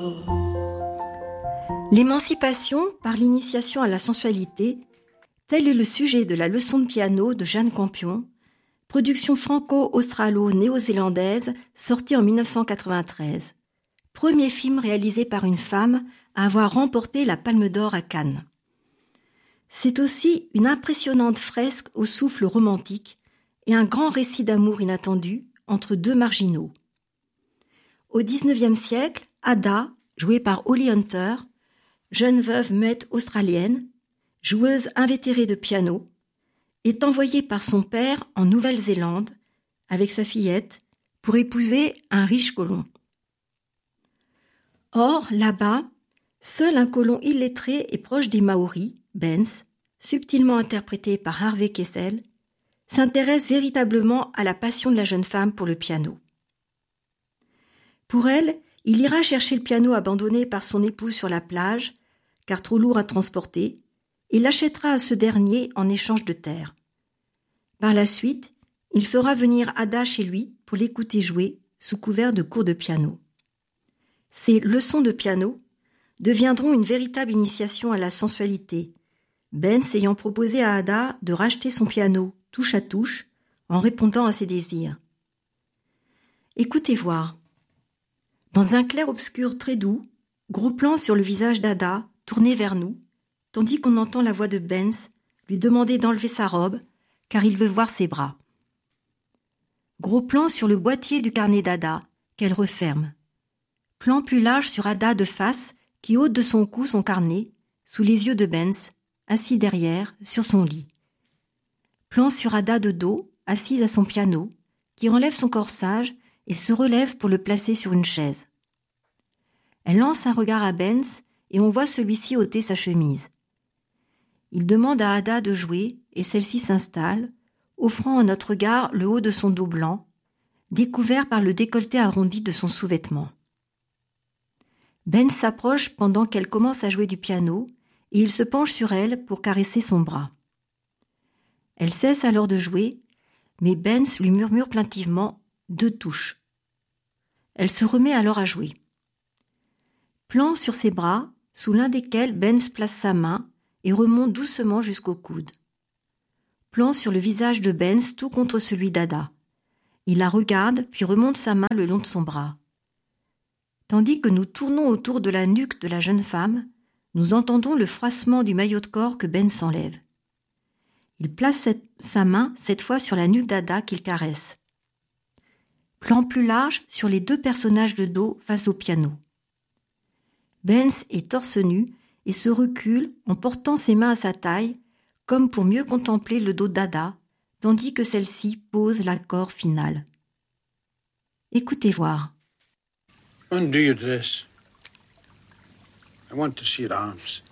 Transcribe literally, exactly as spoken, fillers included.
L'émancipation par l'initiation à la sensualité, tel est le sujet de la leçon de piano de Jeanne Campion, production franco-australo-néo-zélandaise sortie en dix-neuf cent quatre-vingt-treize. Premier film réalisé par une femme à avoir remporté la Palme d'Or à Cannes. C'est aussi une impressionnante fresque au souffle romantique et un grand récit d'amour inattendu entre deux marginaux. Au dix-neuvième siècle, Ada, jouée par Holly Hunter, jeune veuve muette australienne, joueuse invétérée de piano, est envoyée par son père en Nouvelle-Zélande avec sa fillette pour épouser un riche colon. Or, là-bas, seul un colon illettré et proche des Maoris, Benz, subtilement interprété par Harvey Keitel, s'intéresse véritablement à la passion de la jeune femme pour le piano. Pour elle, il ira chercher le piano abandonné par son époux sur la plage, car trop lourd à transporter, et l'achètera à ce dernier en échange de terre. Par la suite, il fera venir Ada chez lui pour l'écouter jouer sous couvert de cours de piano. Ces leçons de piano deviendront une véritable initiation à la sensualité, Benz ayant proposé à Ada de racheter son piano touche à touche en répondant à ses désirs. Écoutez voir. Dans un clair-obscur très doux, gros plan sur le visage d'Ada, tourné vers nous, tandis qu'on entend la voix de Benz lui demander d'enlever sa robe, car il veut voir ses bras. Gros plan sur le boîtier du carnet d'Ada, qu'elle referme. Plan plus large sur Ada de face, qui ôte de son cou son carnet, sous les yeux de Benz, assis derrière, sur son lit. Plan sur Ada de dos, assise à son piano, qui enlève son corsage et se relève pour le placer sur une chaise. Elle lance un regard à Benz et on voit celui-ci ôter sa chemise. Il demande à Ada de jouer et celle-ci s'installe, offrant à notre regard le haut de son dos blanc, découvert par le décolleté arrondi de son sous-vêtement. Benz s'approche pendant qu'elle commence à jouer du piano et il se penche sur elle pour caresser son bras. Elle cesse alors de jouer, mais Benz lui murmure plaintivement deux touches. Elle se remet alors à jouer. Plan sur ses bras, sous l'un desquels Benz place sa main et remonte doucement jusqu'au coude. Plan sur le visage de Benz tout contre celui d'Ada. Il la regarde puis remonte sa main le long de son bras. Tandis que nous tournons autour de la nuque de la jeune femme, nous entendons le froissement du maillot de corps que Benz s'enlève. Il place cette, sa main cette fois sur la nuque d'Ada qu'il caresse. Plan plus large sur les deux personnages de dos face au piano. Benz est torse nu et se recule en portant ses mains à sa taille, comme pour mieux contempler le dos d'Ada, tandis que celle-ci pose l'accord final. Écoutez voir. Undo your dress. I want to see your arms.